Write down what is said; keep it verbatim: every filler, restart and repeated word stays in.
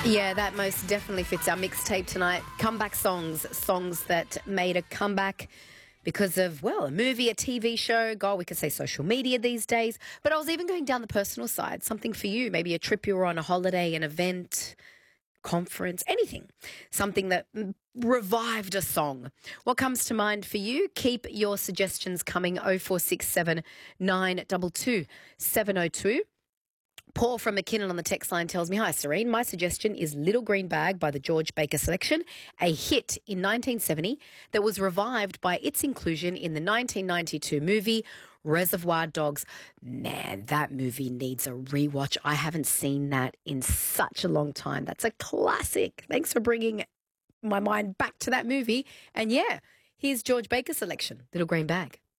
Yeah, that most definitely fits our mixtape tonight. Comeback songs, songs that made a comeback because of, well, a movie, a T V show. God, we could say social media these days. But I was even going down the personal side, something for you, maybe a trip you were on, a holiday, an event, conference, anything, something that mm, revived a song. What comes to mind for you? Keep your suggestions coming. oh four six seven, nine two two, seven oh two. Paul from McKinnon on the text line tells me, hi, Serene. My suggestion is Little Green Bag by the George Baker Selection, a hit in nineteen seventy that was revived by its inclusion in the nineteen ninety-two movie Reservoir Dogs. Man, that movie needs a rewatch. I haven't seen that in such a long time. That's a classic. Thanks for bringing my mind back to that movie. And yeah, here's George Baker Selection, Little Green Bag.